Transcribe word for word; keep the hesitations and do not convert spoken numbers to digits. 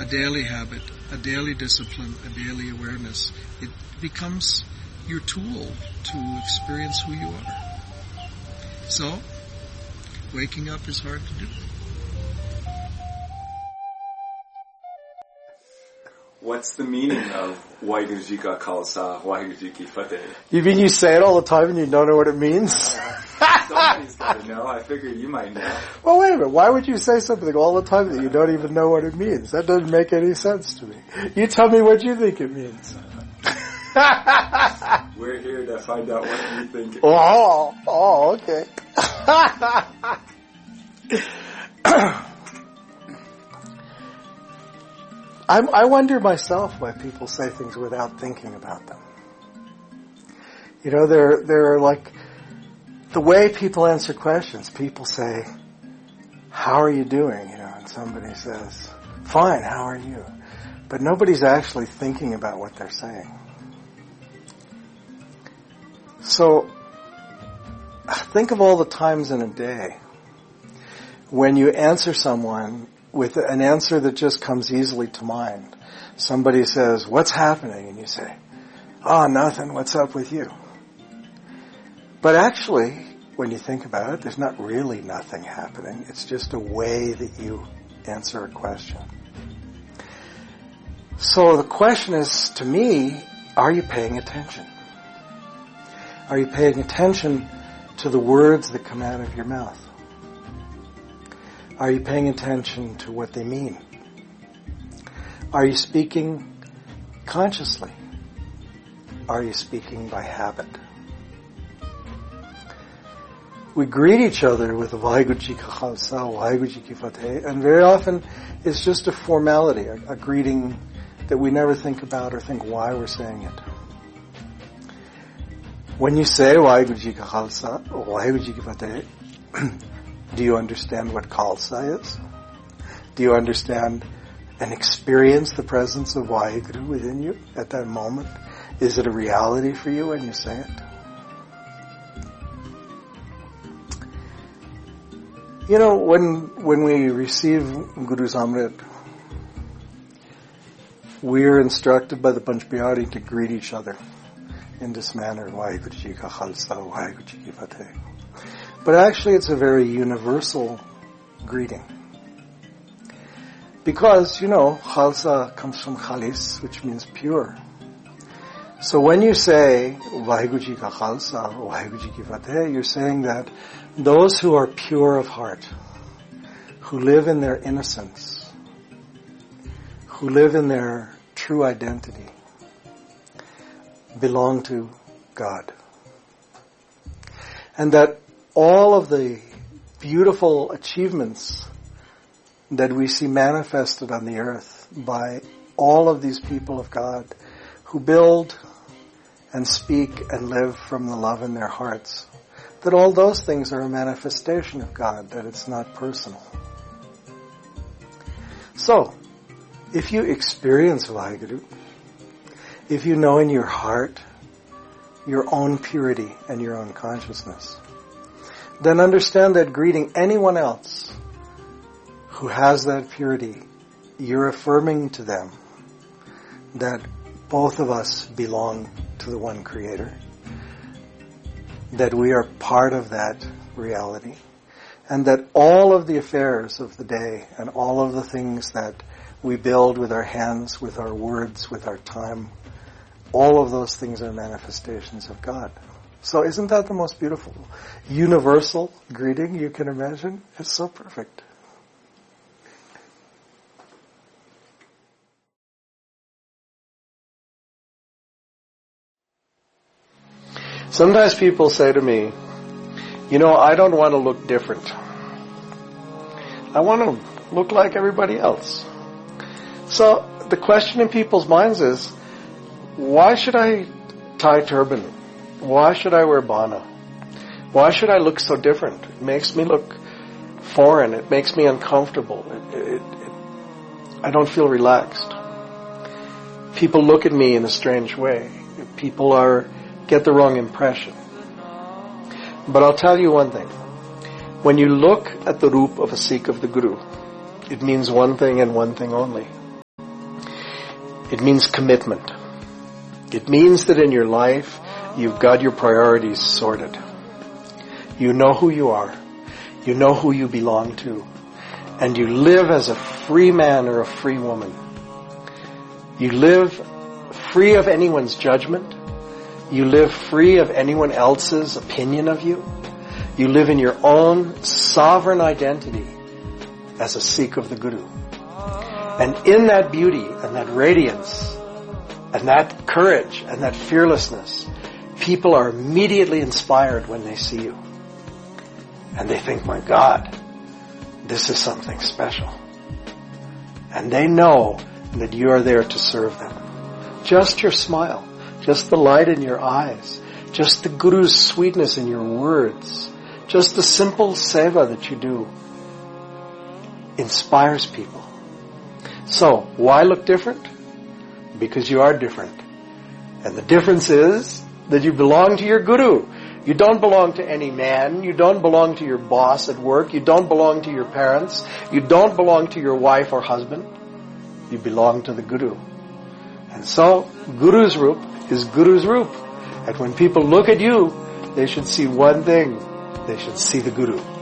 a daily habit, a daily discipline, a daily awareness. It becomes your tool to experience who you are. So, waking up is hard to do. What's the meaning of Waheguru Ji Ka Khalsa, Waheguru Ji Ki Fateh? You mean you say it all the time and you don't know what it means? Somebody's got to know. I figured you might know. Well, wait a minute. Why would you say something all the time that you don't even know what it means? That doesn't make any sense to me. You tell me what you think it means. We're here to find out what you think it means. Oh, oh, okay. I, I wonder myself why people say things without thinking about them. You know, they're, they're like, the way people answer questions, people say, how are you doing? You know, and somebody says, fine, how are you? But nobody's actually thinking about what they're saying. So, think of all the times in a day when you answer someone with an answer that just comes easily to mind. Somebody says, what's happening? And you say, oh, nothing, what's up with you? But actually, when you think about it, there's not really nothing happening. It's just a way that you answer a question. So the question is, to me, are you paying attention? Are you paying attention to the words that come out of your mouth? Are you paying attention to what they mean? Are you speaking consciously? Are you speaking by habit? We greet each other with Waheguru Ji Ka Khalsa, Waheguru Ji Ki Fateh, and very often it's just a formality, a, a greeting that we never think about or think why we're saying it. When you say Waheguru Ji Ka Khalsa, Waheguru Ji Ki Fateh, do you understand what Khalsa is? Do you understand and experience the presence of Waheguru within you at that moment? Is it a reality for you when you say it? You know, when when we receive Guru's Amrit, we're instructed by the Panch Bihari to greet each other in this manner, Waheguru Ji Ka Khalsa, Waheguru Ji Ki Fateh. But actually it's a very universal greeting. Because, you know, Khalsa comes from Khalis, which means pure. So when you say Waheguru Ji Ka Khalsa, Waheguru Ji Ki Fateh, you're saying that those who are pure of heart, who live in their innocence, who live in their true identity, belong to God. And that all of the beautiful achievements that we see manifested on the earth by all of these people of God who build and speak and live from the love in their hearts, that all those things are a manifestation of God, that it's not personal. So, if you experience Waheguru, if you know in your heart your own purity and your own consciousness, then understand that greeting anyone else who has that purity, you're affirming to them that both of us belong to the one Creator, that we are part of that reality, and that all of the affairs of the day and all of the things that we build with our hands, with our words, with our time, all of those things are manifestations of God. So isn't that the most beautiful, universal greeting you can imagine? It's so perfect. Sometimes people say to me, you know, I don't want to look different. I want to look like everybody else. So the question in people's minds is, why should I tie turban? Why should I wear bana? Why should I look so different? It makes me look foreign. It makes me uncomfortable. It, it, it, I don't feel relaxed. People look at me in a strange way. People are get the wrong impression. But I'll tell you one thing. When you look at the roop of a Sikh of the Guru, it means one thing and one thing only. It means commitment. It means that in your life, you've got your priorities sorted. You know who you are. You know who you belong to. And you live as a free man or a free woman. You live free of anyone's judgment. You live free of anyone else's opinion of you. You live in your own sovereign identity as a Sikh of the Guru. And in that beauty and that radiance and that courage and that fearlessness, people are immediately inspired when they see you. And they think, my God, this is something special. And they know that you are there to serve them. Just your smile, just the light in your eyes, just the Guru's sweetness in your words, just the simple seva that you do inspires people. So, why look different? Because you are different. And the difference is that you belong to your Guru. You don't belong to any man. You don't belong to your boss at work. You don't belong to your parents. You don't belong to your wife or husband. You belong to the Guru. And so, Guru's Roop is Guru's Roop. And when people look at you, they should see one thing. They should see the Guru.